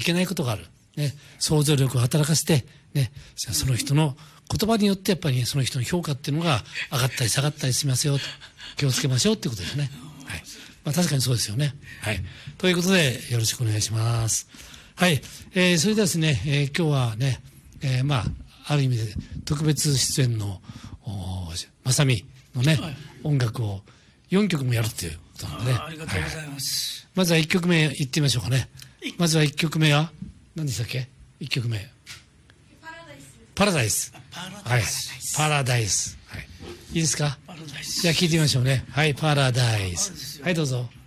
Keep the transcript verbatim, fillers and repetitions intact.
けないことがある。ね、想像力を働かせて、ね、その人の言葉によってやっぱり、ね、その人の評価っていうのが上がったり下がったりしますよと、気をつけましょうっていうことですね。はい。まあ確かにそうですよね。はい。ということで、よろしくお願いします。はい。えー、それではですね、えー、今日はね、えー、まあ、ある意味で特別出演の、まさみのね、はい、音楽をよんきょくもやるっていうことなので、ね。 ありがとうございます。 はい、まずはいっきょくめいってみましょうかね。まずはいっきょくめは何でしたっけ？ いっ 曲目。パラダイス。パラダイス。はい。パラダイス。はい。いいですか？パラダイス。じゃあ聞いてみましょうね。はい、パラダイス。はい、どうぞ。